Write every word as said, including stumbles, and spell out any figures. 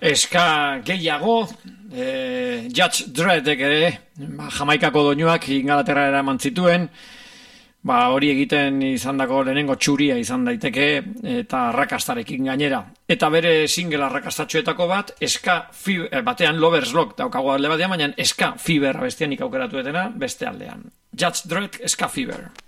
eska gehiago, e, Judge Dreddek ere, ba, Jamaikako doinuak Ingalaterra eraman zituen, ba, hori egiten izandako lehenengo txuria izan daiteke, eta arrakastarekin gainera. Eta bere single arrakastatxoetako bat, eska fiber, batean Lovers Lock daukago alde batean, baina eska fiber abestianik aukeratu etena beste aldean. Judge Dredd, eska fiber.